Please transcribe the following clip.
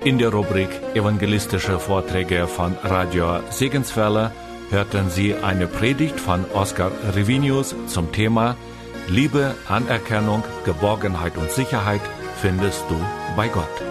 In der Rubrik Evangelistische Vorträge von Radio Segenswelle hörten Sie eine Predigt von Oskar Revinius zum Thema Liebe, Anerkennung, Geborgenheit und Sicherheit findest du bei Gott.